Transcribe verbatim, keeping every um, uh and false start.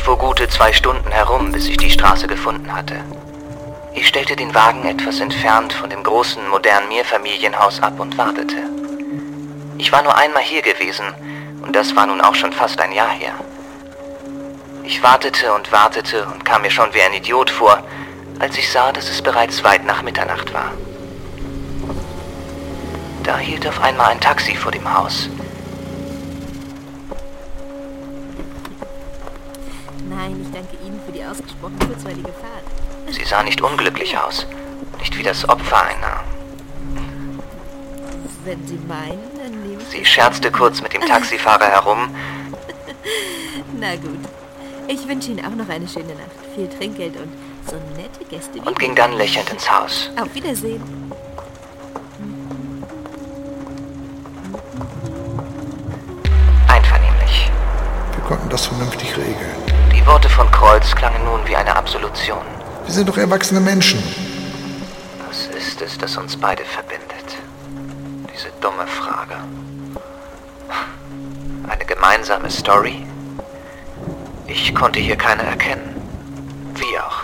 fuhr gute zwei Stunden herum, bis ich die Straße gefunden hatte. Ich stellte den Wagen etwas entfernt von dem großen, modernen Mehrfamilienhaus ab und wartete. Ich war nur einmal hier gewesen und das war nun auch schon fast ein Jahr her. Ich wartete und wartete und kam mir schon wie ein Idiot vor, als ich sah, dass es bereits weit nach Mitternacht war. Da hielt auf einmal ein Taxi vor dem Haus. Nein, ich danke Ihnen für die ausgesprochen kurzweilige Fahrt. Sie sah nicht unglücklich aus, nicht wie das Opfer einer. Wenn Sie meinen, dann nehmen Sie... Sie scherzte kurz mit dem Taxifahrer herum. Na gut. Ich wünsche Ihnen auch noch eine schöne Nacht. Viel Trinkgeld und so nette Gäste wie... Und ging dann lächelnd ins Haus. Auf Wiedersehen. Einvernehmlich. Wir konnten das vernünftig regeln. Die Worte von Kreuz klangen nun wie eine Absolution. Wir sind doch erwachsene Menschen. Was ist es, das uns beide verbindet? Diese dumme Frage. Eine gemeinsame Story? Ich konnte hier keine erkennen. Wie auch.